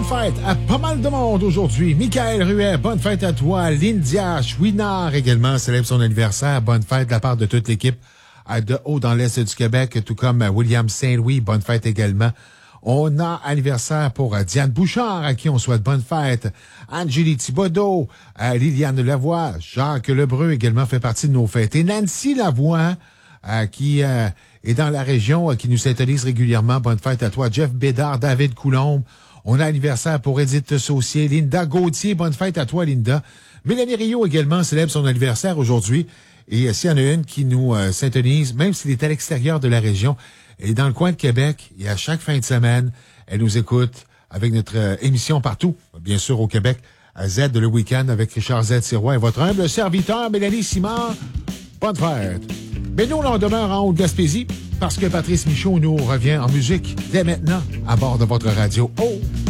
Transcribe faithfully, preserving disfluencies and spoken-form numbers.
bonne fête à pas mal de monde aujourd'hui. Michael Ruet, bonne fête à toi. Lindia Chouinard également célèbre son anniversaire. Bonne fête de la part de toute l'équipe de haut dans l'Est du Québec, tout comme William Saint-Louis. Bonne fête également. On a anniversaire pour Diane Bouchard, à qui on souhaite bonne fête. Angélie Thibodeau, euh, Liliane Lavoie, Jacques Lebreu également fait partie de nos fêtes. Et Nancy Lavoie, euh, qui euh, est dans la région, euh, qui nous syntonise régulièrement. Bonne fête à toi. Jeff Bédard, David Coulombe. On a anniversaire pour Edith Saucier. Linda Gauthier, bonne fête à toi, Linda. Mélanie Rio également célèbre son anniversaire aujourd'hui. Et euh, s'il y en a une qui nous euh, syntonise, même s'il est à l'extérieur de la région, elle est dans le coin de Québec, et à chaque fin de semaine, elle nous écoute avec notre euh, émission partout, bien sûr au Québec, à Z le week-end avec Richard Z. Sirois et votre humble serviteur, Mélanie Simard. Bonne fête. Mais nous, on demeure en Haute-Gaspésie parce que Patrice Michaud nous revient en musique dès maintenant à bord de votre radio. Oh!